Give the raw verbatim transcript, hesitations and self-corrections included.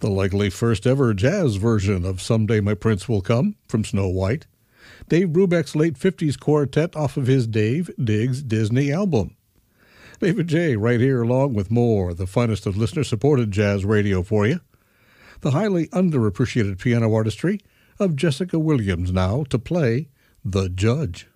The likely first ever jazz version of Someday My Prince Will Come from Snow White. Dave Brubeck's late fifties quartet off of his Dave Digs Disney album. David J. right here along with more, the finest of listener-supported jazz radio for you. The highly underappreciated piano artistry of Jessica Williams now to play The Judge.